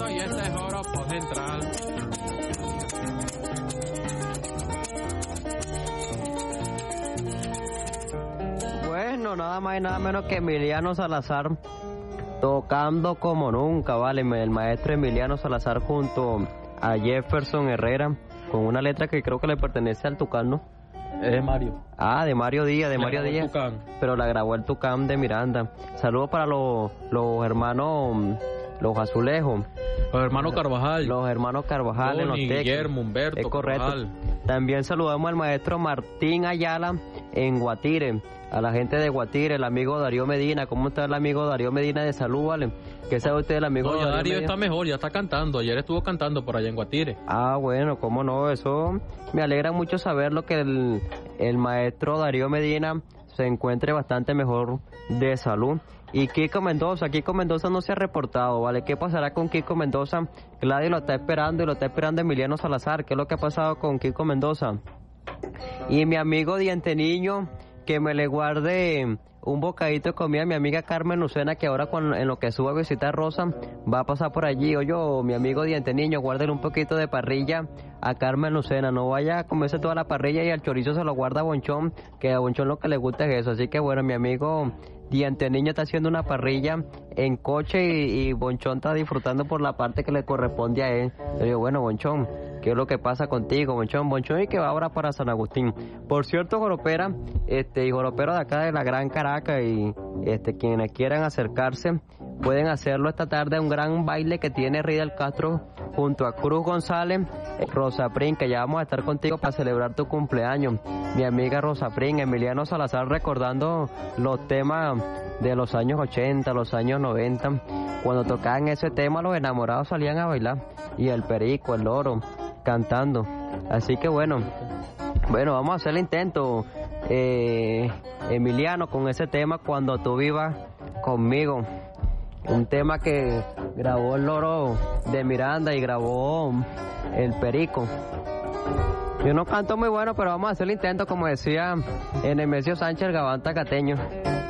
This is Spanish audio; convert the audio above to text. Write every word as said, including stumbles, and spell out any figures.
Bueno, y este es Oropo Central. Bueno, nada más y nada menos que Emiliano Salazar tocando como nunca, vale, el maestro Emiliano Salazar junto a Jefferson Herrera con una letra que creo que le pertenece al Tucán, ¿no? Es de Mario. Ah, de Mario Díaz, de La Mario grabó el Díaz. Tucán. Pero la grabó el Tucán de Miranda. Saludos para los, los hermanos, los Azulejos. Los hermanos Carvajal. Los hermanos Carvajal en los Tony, Teques. Guillermo, Humberto, Es correcto. Carvajal. También saludamos al maestro Martín Ayala en Guatire, a la gente de Guatire, el amigo Darío Medina. ¿Cómo está el amigo Darío Medina de salud, vale? ¿Qué sabe usted del amigo No, ya Darío Darío Medina? está mejor, ya está cantando. Ayer estuvo cantando por allá en Guatire. Ah, bueno, cómo no, eso me alegra mucho saber lo que el, el maestro Darío Medina se encuentre bastante mejor de salud. Y Kiko Mendoza, Kiko Mendoza no se ha reportado, ¿vale? ¿Qué pasará con Kiko Mendoza? Gladys lo está esperando y lo está esperando Emiliano Salazar. ¿Qué es lo que ha pasado con Kiko Mendoza? Y mi amigo Diente Niño, que me le guarde un bocadito de comida a mi amiga Carmen Lucena, que ahora con, en lo que suba a visitar Rosa, va a pasar por allí. Oye, mi amigo Diente Niño, guárdele un poquito de parrilla a Carmen Lucena, no vaya a comerse toda la parrilla y al chorizo se lo guarda a Bonchón, que a Bonchón lo que le gusta es eso. Así que bueno, mi amigo Diente Niño está haciendo una parrilla en coche y, y Bonchón está disfrutando por la parte que le corresponde a él. Yo digo, bueno, Bonchón, ¿qué es lo que pasa contigo, Bonchón? Bonchón y que va ahora para San Agustín. Por cierto, Joropera, este, y Joropero de acá de la Gran Caracas, y este, quienes quieran acercarse, pueden hacerlo esta tarde, un gran baile que tiene Ridel Castro junto a Cruz González, Rosa Prin, que ya vamos a estar contigo para celebrar tu cumpleaños. Mi amiga Rosa Prin, Emiliano Salazar recordando los temas de los años ochenta, los años noventa, cuando tocaban ese tema los enamorados salían a bailar, y el perico, el loro, cantando. Así que bueno, bueno, vamos a hacer el intento, eh, Emiliano, con ese tema Cuando tú vivas conmigo. Un tema que grabó el loro de Miranda y grabó el perico. Yo no canto muy bueno, pero vamos a hacer el intento, como decía Nemesio Sánchez, el gabán tacateño.